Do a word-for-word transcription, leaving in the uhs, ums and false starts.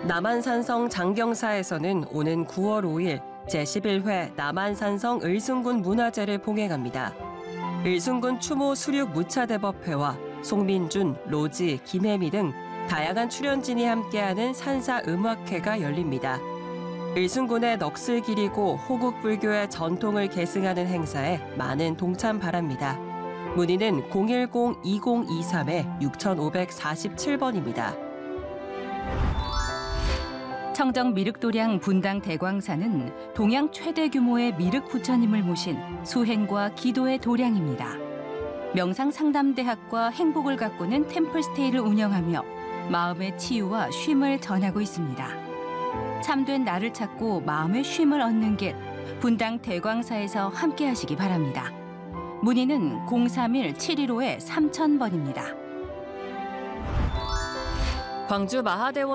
남한산성 장경사에서는 오는 구월 오일 제십일 회 남한산성 을순군 문화제를 봉행합니다. 을순군 추모 수륙 무차대법회와 송민준, 로지, 김혜미 등 다양한 출연진이 함께하는 산사 음악회가 열립니다. 을순군의 넋을 기리고 호국불교의 전통을 계승하는 행사에 많은 동참 바랍니다. 문의는 공일공 이공이삼 육오사칠 번입니다. 청정 미륵도량 분당 대광사는 동양 최대 규모의 미륵 부처님을 모신 수행과 기도의 도량입니다. 명상 상담대학과 행복을 가꾸는 템플스테이를 운영하며 마음의 치유와 쉼을 전하고 있습니다. 참된 나를 찾고 마음의 쉼을 얻는 길, 분당 대광사에서 함께하시기 바랍니다. 문의는 공삼일 칠일오 삼천 번입니다. 광주 마하대원